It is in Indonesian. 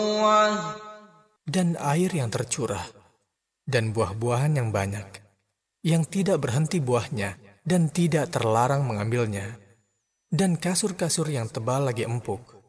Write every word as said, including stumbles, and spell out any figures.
dan air yang tercurah, dan buah-buahan yang banyak, yang tidak berhenti buahnya, dan tidak terlarang mengambilnya, dan kasur-kasur yang tebal lagi empuk,